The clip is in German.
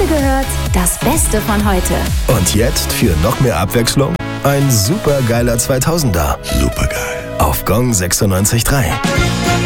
gehört, das Beste von heute. Und jetzt für noch mehr Abwechslung ein supergeiler 2000er. Supergeil. Auf Gong 96.3.